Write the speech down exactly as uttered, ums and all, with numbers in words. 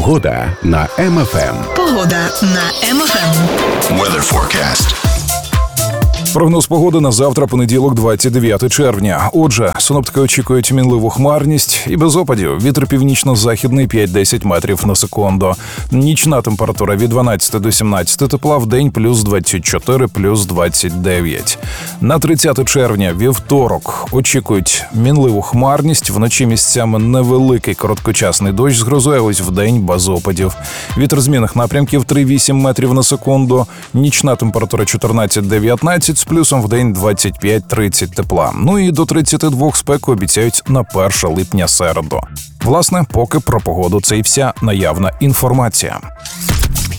Погода на Ем Еф Ем. Погода на Ем Еф Ем. Weather forecast. Прогноз погоди на завтра, понеділок, двадцять дев'яте червня. Отже, синоптики очікують мінливу хмарність і без опадів. Вітер північно-західний п'ять-десять метрів на секунду. Нічна температура від дванадцяти до сімнадцяти тепла, в день плюс двадцять чотири, плюс двадцять дев'ять. На тридцяте червня, вівторок, очікують мінливу хмарність. Вночі місцями невеликий короткочасний дощ з грозою, ось в день без опадів. Вітер змінних напрямків три-вісім метрів на секунду. Нічна температура чотирнадцять-дев'ятнадцять, з плюсом в день двадцять п'ять-тридцять тепла. Ну і до тридцяти двох спеку обіцяють на перше липня середу. Власне, поки про погоду це і вся наявна інформація.